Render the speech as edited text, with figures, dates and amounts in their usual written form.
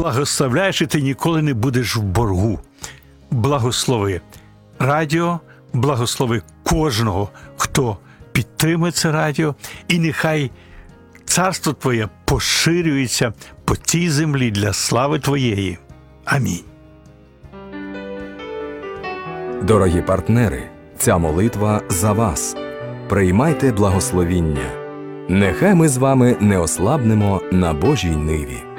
благословляєш, і ти ніколи не будеш в боргу. Благослови радіо, благослови кожного, хто підтримує це радіо, і нехай царство Твоє поширюється по цій землі для слави Твоєї. Амінь. Дорогі партнери, ця молитва за вас. Приймайте благословіння. Нехай ми з вами не ослабнемо на Божій ниві.